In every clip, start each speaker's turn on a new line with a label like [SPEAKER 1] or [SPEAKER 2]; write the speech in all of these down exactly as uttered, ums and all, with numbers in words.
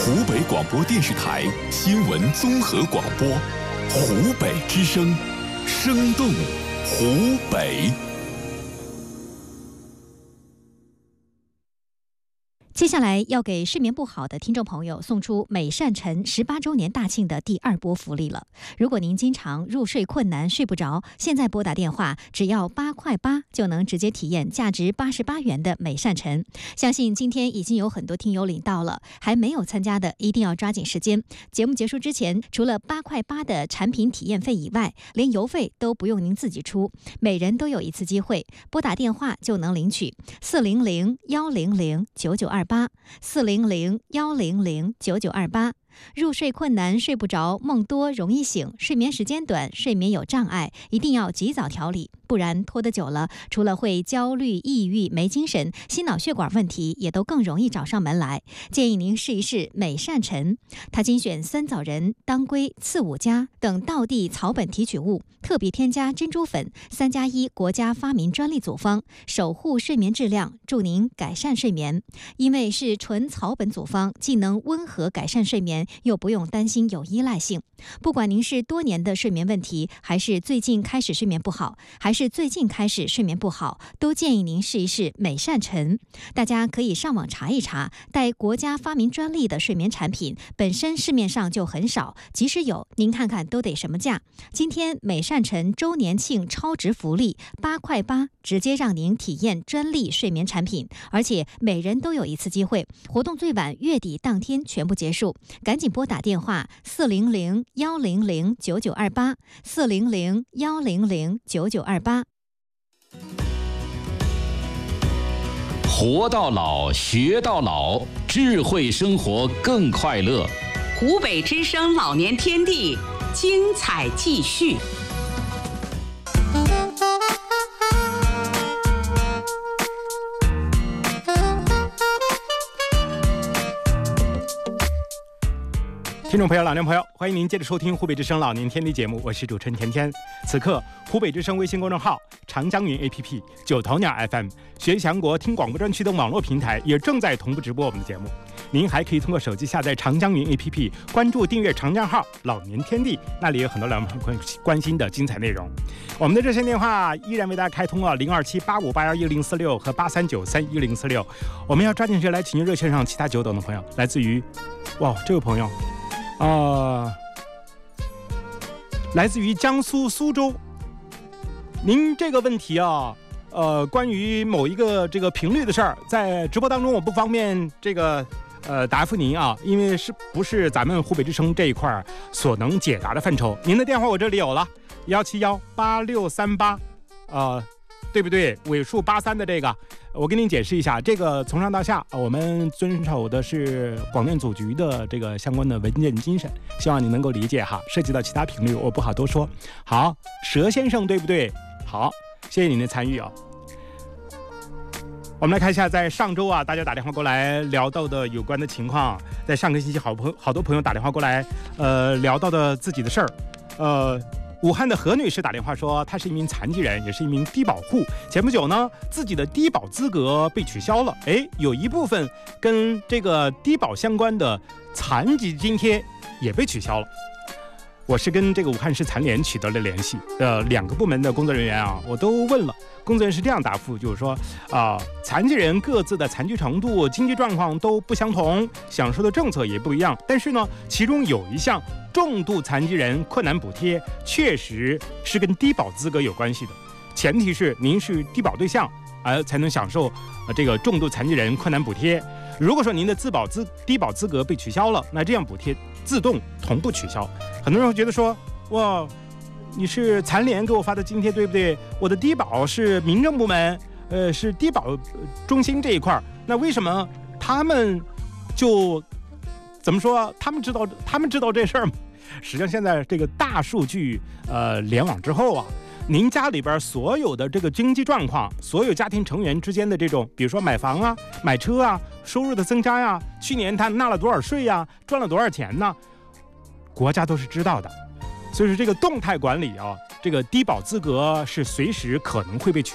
[SPEAKER 1] 湖北广播电视台新闻综合广播，湖北之声，生动湖北。
[SPEAKER 2] 接下来要给睡眠不好的听众朋友送出美善晨十八周年大庆的第二波福利了。如果您经常入睡困难、睡不着，现在拨打电话只要八块八就能直接体验价值八十八元的美善晨。相信今天已经有很多听友领到了，还没有参加的一定要抓紧时间。节目结束之前，除了八块八的产品体验费以外，连邮费都不用您自己出，每人都有一次机会，拨打电话就能领取四零零幺零零九九二八四零零幺零零九九二八。入睡困难、睡不着、梦多、容易醒、睡眠时间短、睡眠有障碍，一定要及早调理，不然拖得久了，除了会焦虑、抑郁、没精神，心脑血管问题也都更容易找上门来。建议您试一试美善晨，它精选酸枣仁、当归、刺五加等道地草本提取物，特别添加珍珠粉，三加一国家发明专利组方，守护睡眠质量，助您改善睡眠。因为是纯草本组方，既能温和改善睡眠，又不用担心有依赖性。不管您是多年的睡眠问题，还是最近开始睡眠不好，还是最近开始睡眠不好，都建议您试一试美善晨。大家可以上网查一查，带国家发明专利的睡眠产品本身市面上就很少，即使有，您看看都得什么价。今天美善晨周年庆超值福利，八块八直接让您体验专利睡眠产品，而且每人都有一次机会，活动最晚月底当天全部结束，赶紧拨打电话四零零幺零零九九二八四零零幺零零九九二八。
[SPEAKER 3] 活到老，学到老，智慧生活更快乐。
[SPEAKER 4] 湖北之声老年天地，精彩继续。
[SPEAKER 5] 听众朋友、老年朋友，欢迎您接着收听湖北之声老年天地节目，我是主持人甜甜。此刻，湖北之声微信公众号、长江云 A P P、九头鸟 F M、学强国听广播专区等网络平台也正在同步直播我们的节目。您还可以通过手机下载长江云 A P P， 关注订阅长江号老年天地，那里有很多老年朋友关心的精彩内容。我们的热线电话依然为大家开通了零二七八五八幺一零四六和八三九三一零四六。我们要抓紧时间来请热线上其他久等的朋友，来自于，哇，这位朋友。呃，来自于江苏苏州。您这个问题啊，呃，关于某一个这个频率的事儿，在直播当中我不方便这个呃答复您啊，因为是不是咱们湖北之声这一块所能解答的范畴。您的电话我这里有了，幺七幺八六三八，呃，对不对？尾数八三的这个。我跟您解释一下，这个从上到下我们遵守的是广电总局的这个相关的文件精神，希望你能够理解哈。涉及到其他频率我不好多说。好，佘先生对不对？好，谢谢您的参与啊。我们来看一下，在上周啊，大家打电话过来聊到的有关的情况，在上个星期好朋好多朋友打电话过来，呃，聊到的自己的事儿，呃。武汉的何女士打电话说，她是一名残疾人，也是一名低保户。前不久呢，自己的低保资格被取消了。哎，有一部分跟这个低保相关的残疾津贴也被取消了。我是跟这个武汉市残联取得了联系，呃，两个部门的工作人员啊，我都问了。工作人员是这样答复，就是说啊、呃，残疾人各自的残疾程度、经济状况都不相同，享受的政策也不一样。但是呢，其中有一项重度残疾人困难补贴，确实是跟低保资格有关系的。前提是您是低保对象，呃，才能享受呃这个重度残疾人困难补贴。如果说您的自保资低保资格被取消了，那这样补贴自动同步取消。很多人会觉得说，哇，你是残联给我发的津贴对不对？我的低保是民政部门，呃，是低保中心这一块，那为什么他们就怎么说？他们知道他们知道这事儿吗？实际上，现在这个大数据呃联网之后啊，您家里边所有的这个经济状况，所有家庭成员之间的这种，比如说买房啊、买车啊、收入的增加呀、去年他纳了多少税呀、赚了多少钱呢？国家都是知道的。所以说这个动态管理啊，这个低保资格是随时可能会被取消。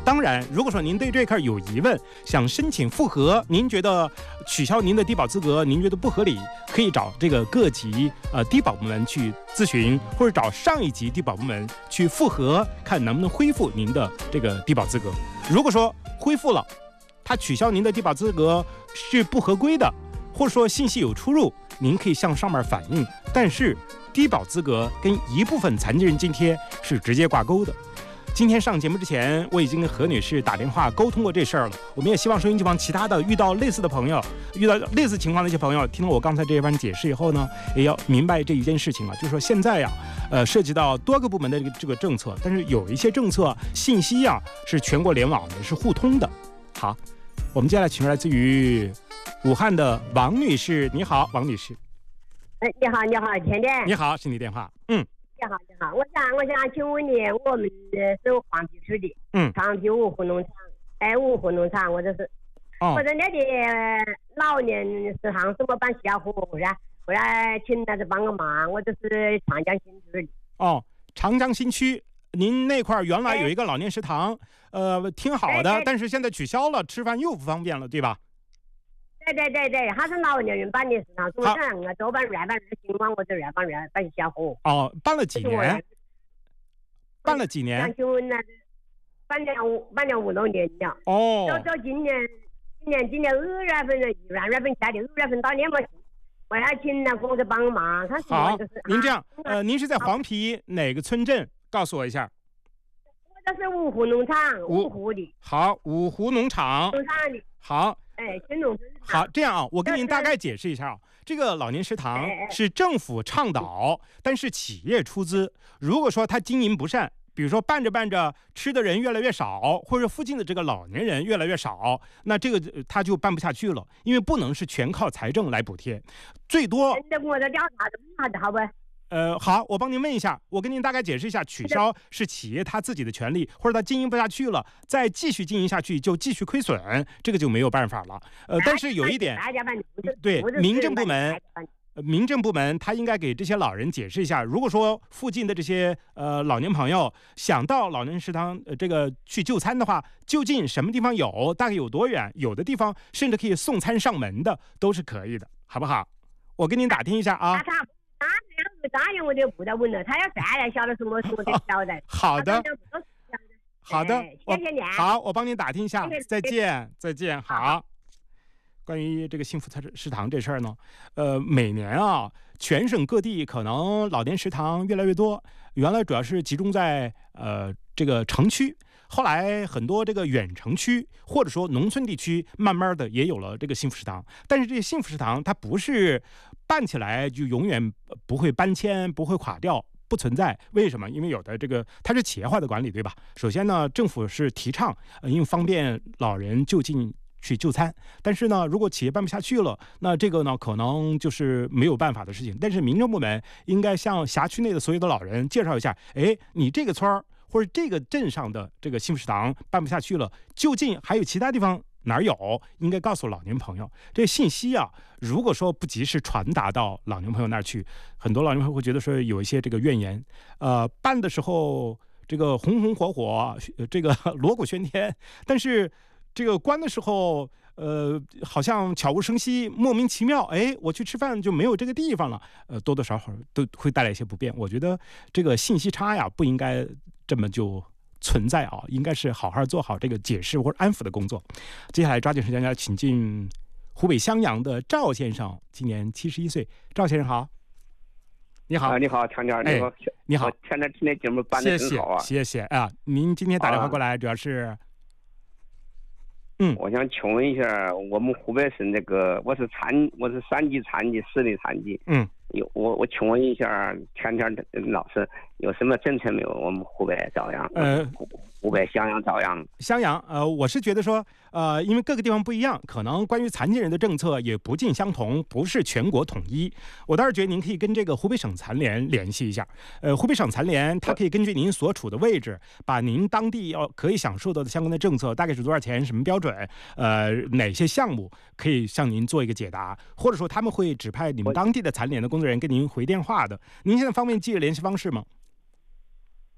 [SPEAKER 5] 当然，如果说您对这块有疑问，想申请复核，您觉得取消您的低保资格，您觉得不合理，可以找这个各级呃低保部门去咨询，或者找上一级低保部门去复核，看能不能恢复您的这个低保资格。如果说恢复了，他取消您的低保资格是不合规的，或者说信息有出入，您可以向上面反映。但是低保资格跟一部分残疾人津贴是直接挂钩的。今天上节目之前，我已经跟何女士打电话沟通过这事儿了。我们也希望收音机旁其他的遇到类似的朋友，遇到类似情况的一些朋友，听了我刚才这一番解释以后呢，也要明白这一件事情了，就是说现在呀，呃，涉及到多个部门的这个这个政策，但是有一些政策信息啊是全国联网的，是互通的。好，我们接下来请来自于武汉的王女士，你好，王女士。
[SPEAKER 6] 哎，你好，你好，甜甜。
[SPEAKER 5] 你好，是你电话。嗯。
[SPEAKER 6] 你好，你好，我想我想请问你，我们是黄皮市的，
[SPEAKER 5] 嗯，
[SPEAKER 6] 长皮五湖农场，哎，五湖农场，我这是，
[SPEAKER 5] 哦，
[SPEAKER 6] 我在那里老年食堂怎么办小伙噻？我来请大家帮个忙，我这是长江新区的。
[SPEAKER 5] 哦，长江新区，您那块原来有一个老年食堂，呃，挺好的，但是现在取消了，吃饭又不方便了，对吧？
[SPEAKER 6] 对对对对，他是老年人办的食堂，我想我多办二办二新光，我这二办二办小伙。
[SPEAKER 5] 哦，办了几年？办了几年？
[SPEAKER 6] 请问呢？办了五办了五六年了。
[SPEAKER 5] 哦。
[SPEAKER 6] 到到今年，今年今年二月份了，一月月份下的，二月份到年末，我要请了工作帮忙。他
[SPEAKER 5] 好，
[SPEAKER 6] 就是、
[SPEAKER 5] 您这样，呃，您是在黄陂哪个村镇？告诉我一下。
[SPEAKER 6] 我这是五湖农场，五湖的。
[SPEAKER 5] 好，五湖农场。
[SPEAKER 6] 农场的。
[SPEAKER 5] 好。
[SPEAKER 6] 哎，新农村。
[SPEAKER 5] 好，这样啊，我跟您大概解释一下啊，这个老年食堂是政府倡导，但是企业出资。如果说它经营不善，比如说办着办着吃的人越来越少，或者附近的这个老年人越来越少，那这个他就办不下去了，因为不能是全靠财政来补贴，最多。
[SPEAKER 6] 我在调查的，好不？
[SPEAKER 5] 呃，好，我帮您问一下，我跟您大概解释一下，取消是企业他自己的权利，或者他经营不下去了，再继续经营下去就继续亏损，这个就没有办法了。呃，但是有一点，对民政部门，民政部门他应该给这些老人解释一下，如果说附近的这些呃老年朋友想到老年食堂呃这个去就餐的话，究竟什么地方有，大概有多远，有的地方甚至可以送餐上门的，都是可以的，好不好？我跟您打听一下啊。
[SPEAKER 6] 答应我就不得问了，他要再来晓得什么什么都晓得。
[SPEAKER 5] 好的，好的，
[SPEAKER 6] 谢谢你。
[SPEAKER 5] 好，我帮您打听一下，再见，再见。好，关于这个幸福食堂这事儿呢，呃，每年啊，全省各地可能老年食堂越来越多，原来主要是集中在呃这个城区。后来很多这个远城区或者说农村地区，慢慢的也有了这个幸福食堂。但是这些幸福食堂它不是办起来就永远不会搬迁、不会垮掉，不存在。为什么？因为有的这个它是企业化的管理，对吧？首先呢，政府是提倡，呃、因为方便老人就近去就餐。但是呢，如果企业办不下去了，那这个呢可能就是没有办法的事情。但是民政部门应该向辖区内的所有的老人介绍一下，哎，你这个村儿或者这个镇上的这个幸福食堂办不下去了，就近还有其他地方哪儿有，应该告诉老年朋友。这个信息啊，如果说不及时传达到老年朋友那儿去，很多老年朋友会觉得说有一些这个怨言。呃，办的时候这个红红火火，这个锣鼓喧天，但是这个关的时候，呃，好像悄无声息，莫名其妙，哎，我去吃饭就没有这个地方了，呃，多多少少都会带来一些不便。我觉得这个信息差呀，不应该这么就存在啊，应该是好好做好这个解释或者安抚的工作。接下来抓紧时间要请进湖北襄阳的赵先生，今年七十一岁。赵先生好。你好，
[SPEAKER 7] 啊、你好，强强，你好，
[SPEAKER 5] 哎、你好，
[SPEAKER 7] 前天听的节目办得很好啊，
[SPEAKER 5] 谢谢，谢谢啊。您今天打电话过来，主要是，啊、嗯，
[SPEAKER 7] 我想请问一下，我们湖北省这个，我是残，我是三级残疾，视力残疾，
[SPEAKER 5] 嗯，
[SPEAKER 7] 有我我请问一下，天天老师有什么政策没有？我们湖北照样，呃，湖北襄阳照样，
[SPEAKER 5] 襄阳，呃，我是觉得说，呃，因为各个地方不一样，可能关于残疾人的政策也不尽相同，不是全国统一。我倒是觉得您可以跟这个湖北省残联联系一下。呃，湖北省残联它可以根据您所处的位置，把您当地要可以享受到的相关的政策，大概是多少钱、什么标准，呃，哪些项目可以向您做一个解答，或者说他们会指派你们当地的残联的工作人员跟您回电话的。您现在方便记着联系方式吗？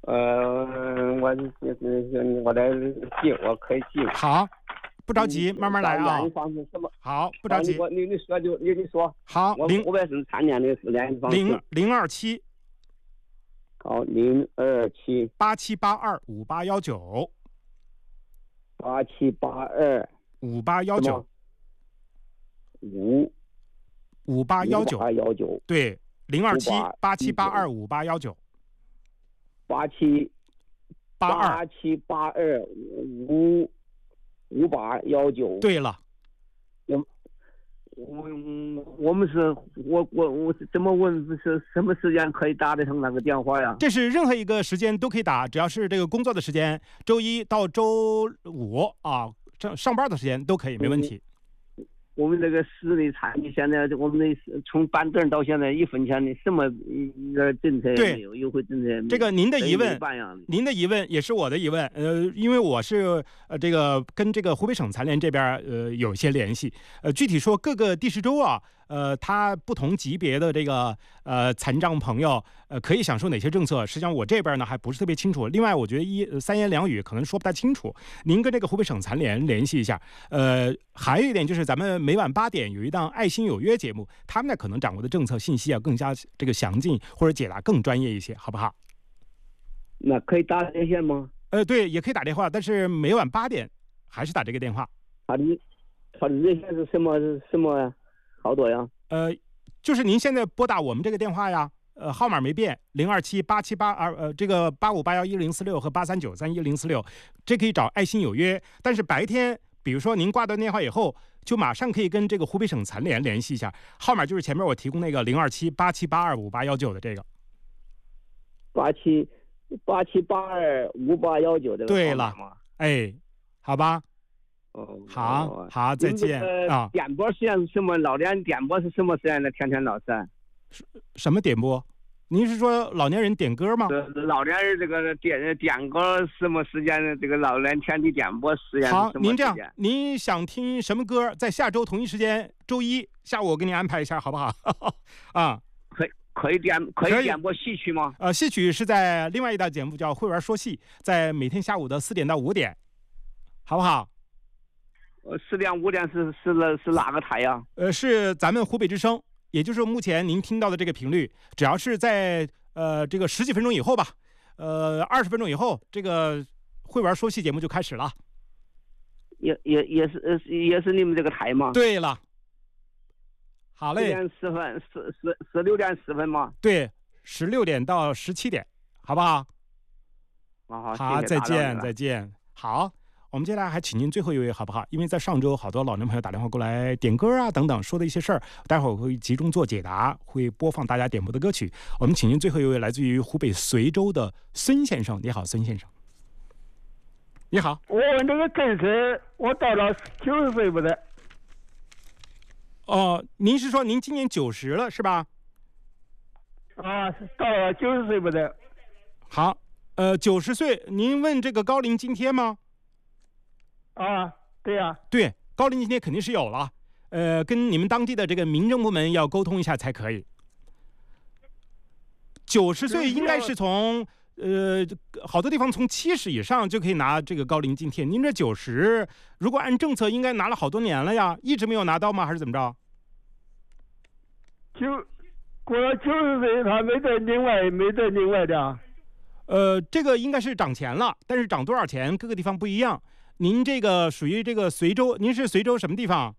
[SPEAKER 7] 呃，我我来记，我可以记。
[SPEAKER 5] 好，不着急，慢慢来啊。
[SPEAKER 7] 联系方式什么？
[SPEAKER 5] 好，不着急。
[SPEAKER 7] 你你说就你你说。
[SPEAKER 5] 好，
[SPEAKER 7] 零湖北省残联的联系方式。
[SPEAKER 5] 零零二七。
[SPEAKER 7] 好，零二七
[SPEAKER 5] 八七八二五八幺九。
[SPEAKER 7] 八七八二
[SPEAKER 5] 五八幺九。
[SPEAKER 7] 五
[SPEAKER 5] 五八幺九。
[SPEAKER 7] 八幺九。
[SPEAKER 5] 对，零二七八七八二五八幺九。
[SPEAKER 7] 八七
[SPEAKER 5] 八二
[SPEAKER 7] 八七八二五五八幺九。
[SPEAKER 5] 对了，
[SPEAKER 7] 我我我们是我我我怎么问是什么时间可以打得通那个电话呀？
[SPEAKER 5] 这是任何一个时间都可以打，只要是这个工作的时间，周一到周五啊，上上班的时间都可以，没问题。
[SPEAKER 7] 我们这个市里产业现在我们的从板凳到现在一分钱的什么一个政策也没有，优惠政策也没有。
[SPEAKER 5] 这个您的疑问，您的疑问也是我的疑问。呃，因为我是呃这个跟这个湖北省残联这边呃有一些联系。呃，具体说各个地市州啊，呃，它不同级别的这个呃残障朋友呃可以享受哪些政策，实际上我这边呢还不是特别清楚。另外，我觉得一三言两语可能说不太清楚，您跟这个湖北省残联联系一下。呃，还有一点就是咱们每晚八点有一档《爱心有约》节目，他们呢可能掌握的政策信息啊更加这个详尽，或者解答更专业一些，好不好？
[SPEAKER 7] 那可以打热线吗？
[SPEAKER 5] 呃，对，也可以打电话，但是每晚八点还是打这个电话。
[SPEAKER 7] 他的他的热线是什么什么好多呀？
[SPEAKER 5] 呃，就是您现在拨打我们这个电话呀，呃，号码没变，零二七八七八二呃这个八五八幺一零四六和八三九三一零四六，这可以找爱心有约，但是白天。比如说您挂断电话以后，就马上可以跟这个湖北省残联联系一下，号码就是前面我提供那个零二七八七八二五八幺九的这个。
[SPEAKER 7] 八七八七八二五八幺九的。
[SPEAKER 5] 对了，哎，好吧。
[SPEAKER 7] 哦，
[SPEAKER 5] 好，好，再见啊。
[SPEAKER 7] 点播时间是什么？老年点播是什么时间呢？天天老师。
[SPEAKER 5] 什么点播？您是说老年人点歌吗？
[SPEAKER 7] 老年人这个点点歌什么时间呢？这个老年天地点播时间。
[SPEAKER 5] 好，您这样，您想听什么歌？在下周同一时间，周一下午我给您安排一下，好不好？啊，
[SPEAKER 7] 可以可以点可以点播戏曲吗？
[SPEAKER 5] 呃，戏曲是在另外一档节目叫《会玩说戏》，在每天下午的四点到五点，好不好？
[SPEAKER 7] 呃，四点五点是是是哪个台呀？
[SPEAKER 5] 呃，是咱们湖北之声。也就是目前您听到的这个频率，只要是在呃这个十几分钟以后吧，呃二十分钟以后，这个会玩说戏节目就开始了。
[SPEAKER 7] 也也也是呃也是你们这个台吗？
[SPEAKER 5] 对了，好嘞。
[SPEAKER 7] 十点十分，十十十六点十分吗？
[SPEAKER 5] 对，十六点到十七点，好不好？
[SPEAKER 7] 好好，
[SPEAKER 5] 好，再见，再见，好。我们接下来还请您最后一位好不好？因为在上周好多老年朋友打电话过来点歌啊等等说的一些事儿，待会儿我会集中做解答，会播放大家点播的歌曲。我们请您最后一位来自于湖北随州的孙先生。你好，孙先生。你好。
[SPEAKER 8] 我问这个政策，我到了九十岁不得？
[SPEAKER 5] 哦，您是说您今年九十了是吧？
[SPEAKER 8] 啊，到了九十岁不得？
[SPEAKER 5] 好，呃，九十岁，您问这个高龄津贴吗？
[SPEAKER 8] 啊，对呀、啊，
[SPEAKER 5] 对，高龄津贴肯定是有了，呃，跟你们当地的这个民政部门要沟通一下才可以。九十岁应该是从呃好多地方从七十以上就可以拿这个高龄津贴，您这九十，如果按政策应该拿了好多年了呀，一直没有拿到吗？还是怎么着？
[SPEAKER 8] 九过了九十岁，他没得另外没得另外的。
[SPEAKER 5] 呃，这个应该是涨钱了，但是涨多少钱，各个地方不一样。您这个属于这个随州，您是随州什么地方？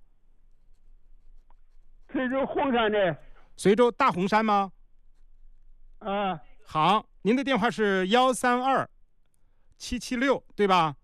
[SPEAKER 8] 随州红山的。
[SPEAKER 5] 随州大红山吗？
[SPEAKER 8] 啊。
[SPEAKER 5] 好，您的电话是幺三二七七六，对吧？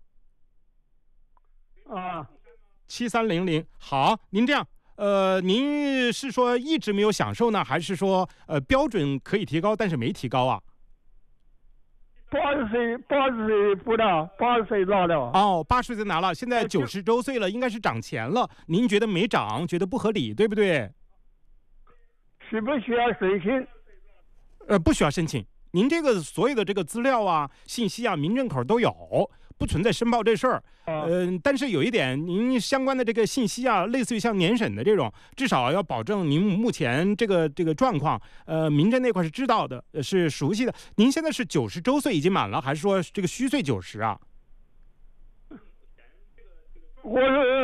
[SPEAKER 8] 啊。
[SPEAKER 5] 七三零零。好，您这样，呃，您是说一直没有享受呢，还是说呃标准可以提高，但是没提高啊？
[SPEAKER 8] 八十岁，八十岁不到，八十岁拿了。
[SPEAKER 5] 哦，八十岁拿了，现在九十周岁了，应该是涨钱了。您觉得没涨，觉得不合理，对不对？
[SPEAKER 8] 需不需要申请？
[SPEAKER 5] 呃，不需要申请。您这个所有的这个资料啊、信息啊，民政口都有， 不存在申报这事儿。嗯、呃，但是有一点，您相关的这个信息啊，类似于像年审的这种，至少要保证您目前这个这个状况，呃，民政那块是知道的，是熟悉的。您现在是九十周岁已经满了，还是说这个虚岁九十啊？
[SPEAKER 8] 我是。